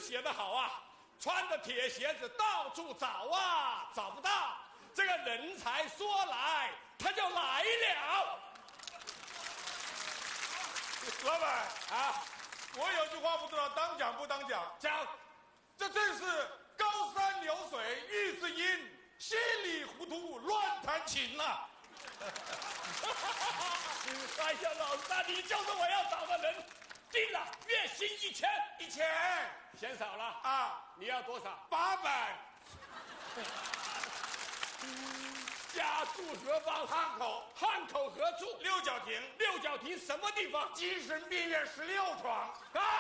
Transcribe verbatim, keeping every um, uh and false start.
写得好啊，穿着铁鞋子到处找啊，找不到，这个人才说来他就来了。 老板啊， 我有句话不知道当讲不当讲， 讲， 这正是高山流水遇知音，稀里糊涂乱弹琴呐、啊。 哎呀，老大，你就是我要找的人。定了，月薪一千， 一千嫌少了啊！ 你要多少？ 八百。 家住何方？ 汉口。 汉口何处？ 六角亭。 六角亭什么地方？ 精神病院十六床。 啊！